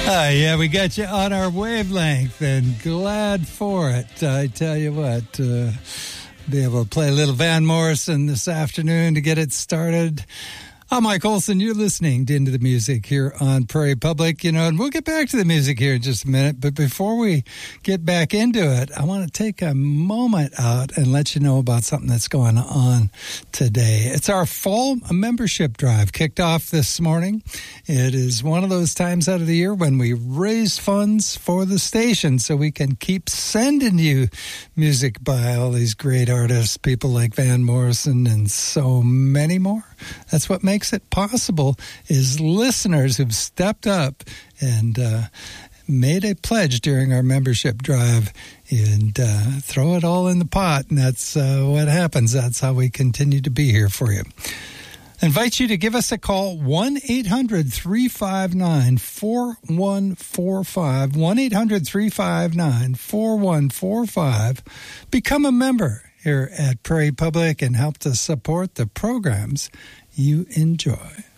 Yeah, we got you on our wavelength and glad for it. I tell you what, be able to play a little Van Morrison this afternoon to get it started. I'm Mike Olson. You're listening to Into the Music here on Prairie Public, and we'll get back to the music here in just a minute. But before we get back into it, I want to take a moment out and let you know about something that's going on today. It's our fall membership drive kicked off this morning. It is one of those times out of the year when we raise funds for the station so we can keep sending you music by all these great artists, people like Van Morrison and so many more. That's what makes it possible is listeners who've stepped up and made a pledge during our membership drive and throw it all in the pot. And that's what happens. That's how we continue to be here for you. I invite you to give us a call, 1-800-359-4145, 1-800-359-4145. Become a member here at Prairie Public and help to support the programs you enjoy.